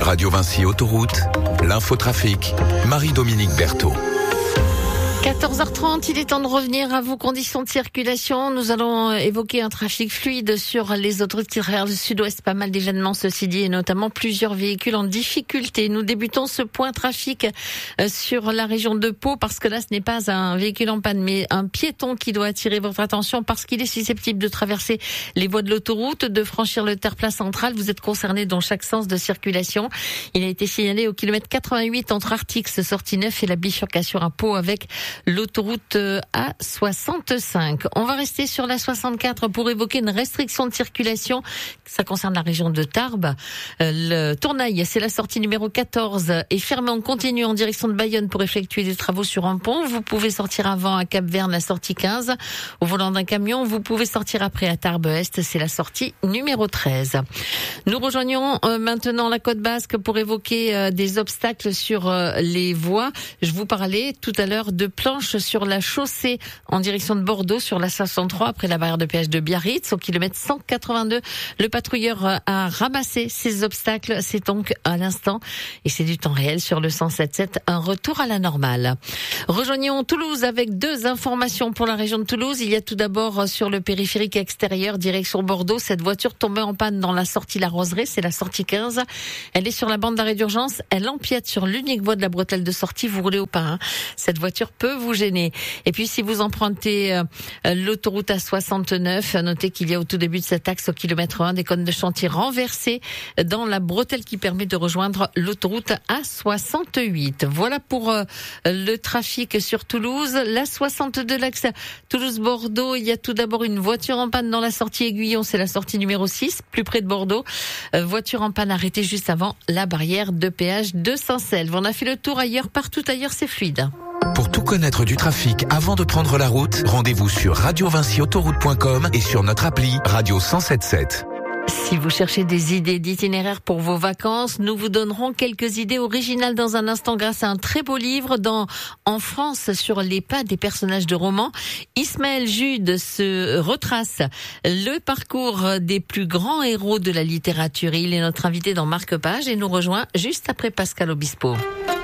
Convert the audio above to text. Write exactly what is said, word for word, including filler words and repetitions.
Radio Vinci Autoroute, l'infotrafic, Marie-Dominique Berthaud. quatorze heures trente, il est temps de revenir à vos conditions de circulation. Nous allons évoquer un trafic fluide sur les autoroutes qui traversent le sud-ouest. Pas mal d'événements, ceci dit, et notamment plusieurs véhicules en difficulté. Nous débutons ce point trafic sur la région de Pau, parce que là, ce n'est pas un véhicule en panne, mais un piéton qui doit attirer votre attention parce qu'il est susceptible de traverser les voies de l'autoroute, de franchir le terre-plein central. Vous êtes concerné dans chaque sens de circulation. Il a été signalé au kilomètre quatre-vingt-huit entre Artix, sortie neuf, et la bifurcation à Pau avec l'autoroute A soixante-cinq. On va rester sur la soixante-quatre pour évoquer une restriction de circulation. Ça concerne la région de Tarbes. Le Tournail, c'est la sortie numéro quatorze, est fermée en continu en direction de Bayonne pour effectuer des travaux sur un pont. Vous pouvez sortir avant à Cap-Verne, la sortie quinze. Au volant d'un camion, vous pouvez sortir après à Tarbes-Est, c'est la sortie numéro treize. Nous rejoignons maintenant la Côte Basque pour évoquer des obstacles sur les voies. Je vous parlais tout à l'heure de planches sur la chaussée en direction de Bordeaux sur la soixante-trois après la barrière de péage de Biarritz au kilomètre cent quatre-vingt-deux. Le patrouilleur a ramassé ces obstacles. C'est donc à l'instant et c'est du temps réel sur le cent sept sept, un retour à la normale. Rejoignons Toulouse avec deux informations pour la région de Toulouse. Il y a tout d'abord sur le périphérique extérieur direction Bordeaux, cette voiture tombée en panne dans la sortie La Roseraie, c'est la sortie quinze. Elle est sur la bande d'arrêt d'urgence, elle empiète sur l'unique voie de la bretelle de sortie, vous roulez au pas. Hein. Cette voiture peut vous gêner. Et puis si vous empruntez euh, l'autoroute A soixante-neuf, notez qu'il y a au tout début de cet axe au kilomètre un des cônes de chantier renversés dans la bretelle qui permet de rejoindre l'autoroute A soixante-huit. Voilà pour euh, le trafic sur Toulouse. La soixante-deux, l'axe Toulouse-Bordeaux, il y a tout d'abord une voiture en panne dans la sortie Aiguillon, c'est la sortie numéro six, plus près de Bordeaux. Euh, voiture en panne arrêtée juste avant la barrière de péage de Saint-Selve. On a fait le tour ailleurs, partout ailleurs c'est fluide. Pour tout connaître du trafic avant de prendre la route, rendez-vous sur radio vinci autoroute point com et sur notre appli Radio cent sept sept. Si vous cherchez des idées d'itinéraire pour vos vacances, nous vous donnerons quelques idées originales dans un instant grâce à un très beau livre dans En France sur les pas des personnages de romans. Ismaël Jude se retrace le parcours des plus grands héros de la littérature. Il est notre invité dans Marque-Page et nous rejoint juste après Pascal Obispo.